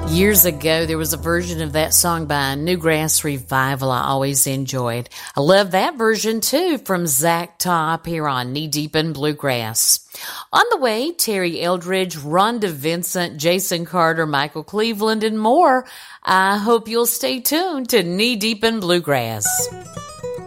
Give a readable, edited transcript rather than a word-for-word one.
Years ago, there was a version of that song by Newgrass Revival I always enjoyed. I love that version too from Zach Top here on Knee Deep in Bluegrass. On the way, Terry Eldridge, Rhonda Vincent, Jason Carter, Michael Cleveland, and more. I hope you'll stay tuned to Knee Deep in Bluegrass.